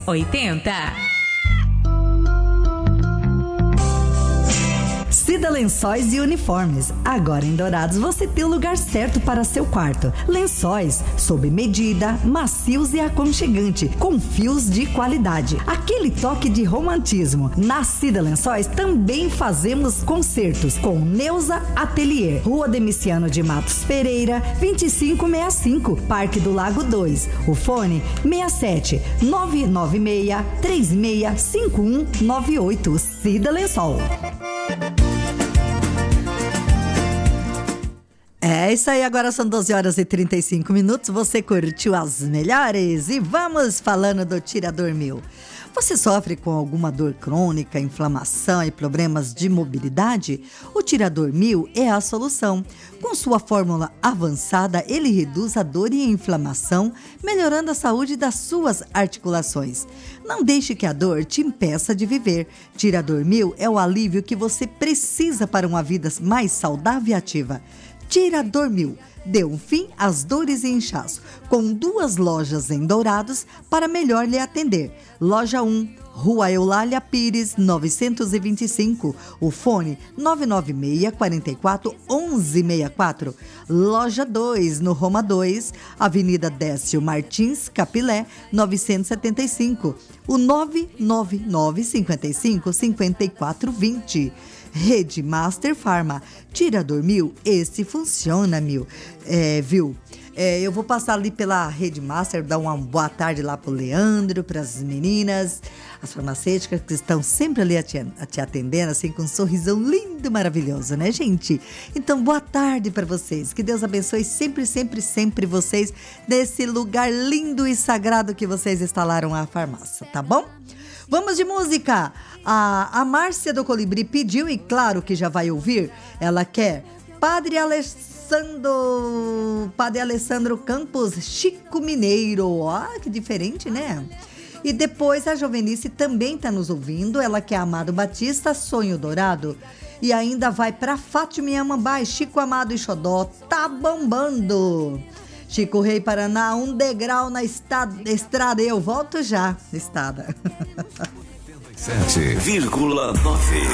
80. Cida Lençóis e Uniformes. Agora em Dourados você tem o lugar certo para seu quarto. Lençóis sob medida, macios e aconchegante, com fios de qualidade. Aquele toque de romantismo. Na Cida Lençóis também fazemos concertos com Neuza Atelier. Rua Demiciano de Matos Pereira, 2565, Parque do Lago 2. O fone 67 996 36 5198. Cida Lençol. É isso aí, agora são 12 horas e 35 minutos. Você curtiu as melhores? E vamos falando do Tirador 1000. Você sofre com alguma dor crônica, inflamação e problemas de mobilidade? O Tirador 1000 é a solução. Com sua fórmula avançada, ele reduz a dor e a inflamação, melhorando a saúde das suas articulações. Não deixe que a dor te impeça de viver. Tirador 1000 é o alívio que você precisa para uma vida mais saudável e ativa. Tirador 1000 deu um fim às dores e inchaço, com 2 lojas em Dourados para melhor lhe atender. Loja 1, Rua Eulália Pires, 925, o fone 996 44 1164. Loja 2, no Roma 2, Avenida Décio Martins, Capilé, 975, o 999 55 54 20. Rede Master Pharma. Tirador 1000, esse funciona, viu? Eu vou passar ali pela Rede Master, dar uma boa tarde lá pro Leandro, pras meninas, as farmacêuticas que estão sempre ali a te atendendo, assim, com um sorrisão lindo, maravilhoso, né, gente? Então, boa tarde para vocês. Que Deus abençoe sempre, sempre, sempre vocês nesse lugar lindo e sagrado que vocês instalaram a farmácia, tá bom? Vamos de música! A Márcia do Colibri pediu, e claro que já vai ouvir, ela quer Padre Alessandro Campos, Chico Mineiro. Ó, que diferente, né? E depois a Jovenice também está nos ouvindo, ela quer Amado Batista, Sonho Dourado. E ainda vai para Fátima Amambai, Chico Amado e Xodó, tá bombando! Chico Rei Paraná, 1 degrau na estrada. Eu volto já, estrada. 7,9